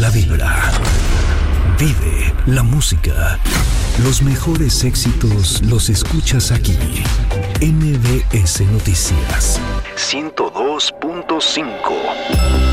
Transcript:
la vibra. Vive la música. Los mejores éxitos los escuchas aquí. MBS Noticias 102.5.